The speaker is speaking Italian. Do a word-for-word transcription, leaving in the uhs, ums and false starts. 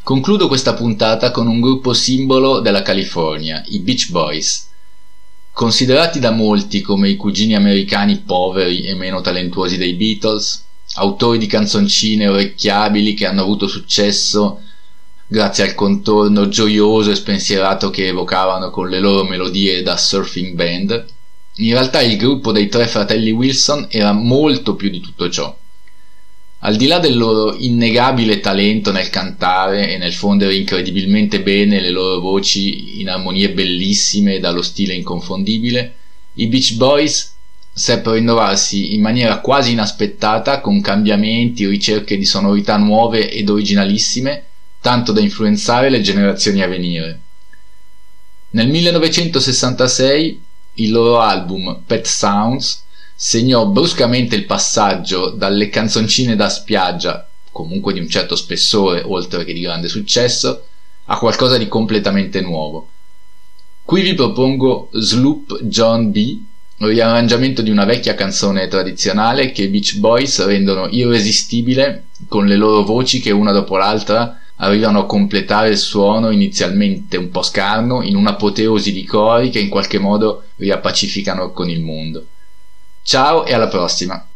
Concludo questa puntata con un gruppo simbolo della California, i Beach Boys. Considerati da molti come i cugini americani poveri e meno talentuosi dei Beatles, autori di canzoncine orecchiabili che hanno avuto successo grazie al contorno gioioso e spensierato che evocavano con le loro melodie da surfing band, in realtà il gruppo dei tre fratelli Wilson era molto più di tutto ciò. Al di là del loro innegabile talento nel cantare e nel fondere incredibilmente bene le loro voci in armonie bellissime e dallo stile inconfondibile, i Beach Boys seppero innovarsi in maniera quasi inaspettata con cambiamenti, ricerche di sonorità nuove ed originalissime, tanto da influenzare le generazioni a venire. Nel millenovecentosessantasei il loro album Pet Sounds segnò bruscamente il passaggio dalle canzoncine da spiaggia, comunque di un certo spessore oltre che di grande successo, a qualcosa di completamente nuovo. Qui vi propongo Sloop John B, riarrangiamento di una vecchia canzone tradizionale che i Beach Boys rendono irresistibile con le loro voci che una dopo l'altra arrivano a completare il suono inizialmente un po' scarno in un'apoteosi di cori che in qualche modo riappacificano con il mondo. Ciao e alla prossima!